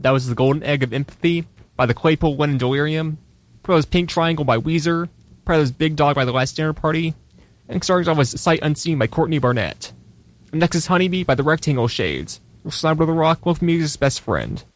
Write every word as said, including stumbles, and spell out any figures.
That was The Golden Egg of Empathy by the Claypool One and Delirium. Part of was Pink Triangle by Weezer. Part of was Big Dog by the Last Dinner Party. And starting off was Sight Unseen by Courtney Barnett. And next is Honeybee by the Rectangle Shades. Sniper of the Rock, Wolf Music's best friend.